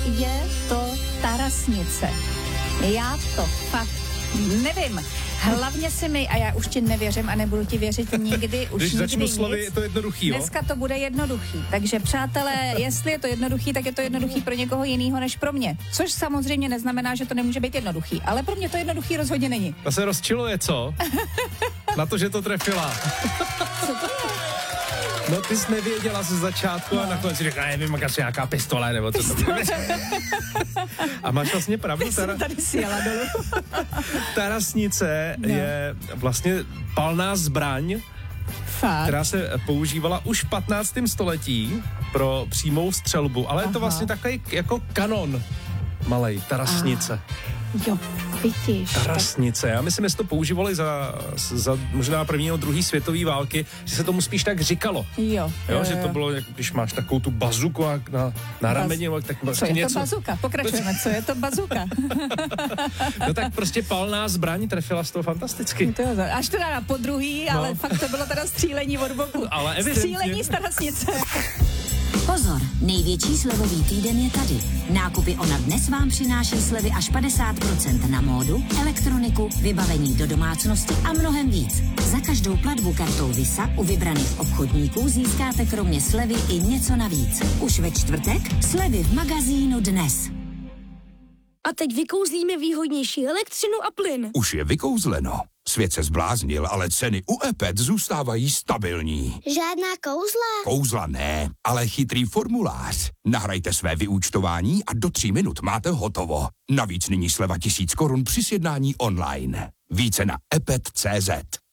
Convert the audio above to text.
je to tarasnice. Já to fakt nevím. Hlavně si mi, a já už ti nevěřím a nebudu ti věřit nikdy, už Když nikdy začnu nic. slovy, je to jednoduchý, jo? Dneska to bude jednoduchý. Takže přátelé, jestli je to jednoduchý, tak je to jednoduchý pro někoho jiného než pro mě. Což samozřejmě neznamená, že to nemůže být jednoduchý. Ale pro mě to jednoduchý rozhodně není. Ta se rozčiluje, co? Na to, že to trefila. Co to je? No ty jsi nevěděla ze začátku a nakonec si řekla, nevím, asi nějaká pistole, nebo co to bude. A máš vlastně pravdu, Jsem tady sjela dolů. tarasnice je vlastně palná zbraň, Fakt? která se používala už v 15. století pro přímou střelbu, ale je to vlastně takový jako kanon malej, tarasnice. Jo, vidíš. Tarasnice. Já myslím, že se to používali za možná první a druhé světové války, že se tomu spíš tak říkalo. Jo, Že to bylo, jak když máš takovou tu bazuku na rameni, tak co je něco. to bazuka? Pokračujeme, co je to bazuka? No tak prostě palná zbraň, trefila z toho fantasticky. Až teda na podruhý, ale fakt to bylo teda střílení od boku. Ale evidentně. Střílení z tarasnice. Pozor, největší slevový týden je tady. Nákupy Ona dnes vám přináší slevy až 50% na módu, elektroniku, vybavení do domácnosti a mnohem víc. Za každou platbu kartou Visa u vybraných obchodníků získáte kromě slevy i něco navíc. Už ve čtvrtek slevy v magazínu Dnes. A teď vykouzlíme výhodnější elektřinu a plyn. Už je vykouzleno. Svět se zbláznil, ale ceny u EPET zůstávají stabilní. Žádná kouzla? Kouzla ne, ale chytrý formulář. Nahrajte své vyúčtování a do 3 minut máte hotovo. Navíc nyní sleva 1000 korun při sjednání online. Více na epet.cz.